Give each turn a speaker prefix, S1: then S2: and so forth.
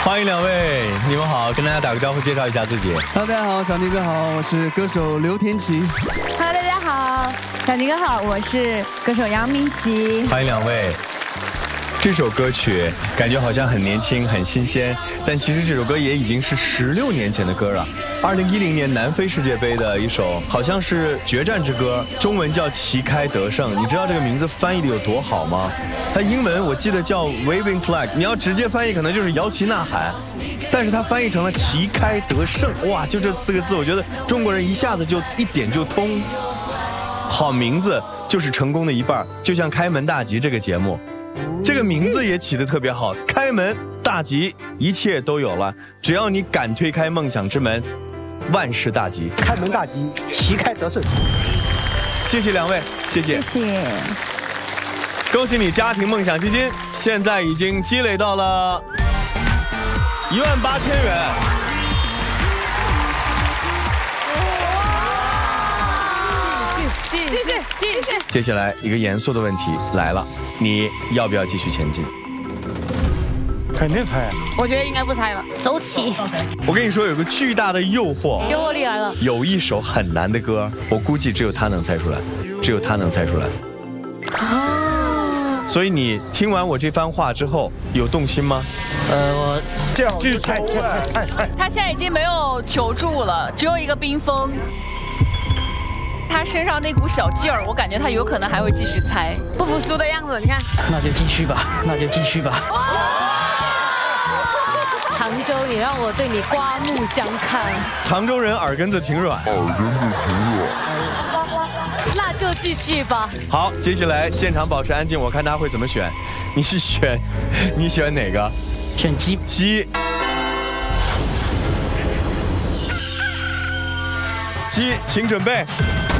S1: 欢迎两位，你们好，跟大家打个招呼，介绍一下自己。
S2: 大家好，小宁哥好，我是歌手刘天琪。
S3: Hello， 大家好，小宁哥好，我是歌手杨明琪。
S1: 欢迎两位。这首歌曲感觉好像很年轻、很新鲜，但其实这首歌也已经是16年前的歌了。2010年南非世界杯的一首，好像是决战之歌，中文叫《旗开得胜》。你知道这个名字翻译的有多好吗？它英文我记得叫 Waving Flag， 你要直接翻译可能就是摇旗呐喊，但是它翻译成了旗开得胜，哇，就这4个字，我觉得中国人一下子就一点就通。好名字就是成功的一半，就像开门大吉这个节目。这个名字也起得特别好，开门大吉，一切都有了。只要你敢推开梦想之门，万事大吉。
S4: 开门大吉，旗开得胜。
S1: 谢谢两位，谢谢。
S3: 谢谢。
S1: 恭喜你，家庭梦想基金现在已经积累到了18000元。
S3: 继续。
S1: 接下来一个严肃的问题来了，你要不要继续前进？
S4: 肯定猜。
S3: 我觉得应该不猜了，走起。
S1: 我跟你说，有个巨大的诱惑，
S3: 诱惑力来了。
S1: 有一首很难的歌，我估计只有他能猜出来，只有他能猜出来。所以你听完我这番话之后，有动心吗？
S4: 我这样继续猜。
S5: 他现在已经没有求助了，只有一个冰封。他身上那股小劲儿，我感觉他有可能还会继续猜，
S3: 不服输的样子，你看。
S4: 那就继续吧，那就继续吧。
S3: 常州，你让我对你刮目相看。
S1: 常州人耳根子挺软，
S3: 那就继续吧。
S1: 好，接下来现场保持安静，我看他会怎么选。你选哪个？
S4: 选鸡。
S1: 鸡，请准备。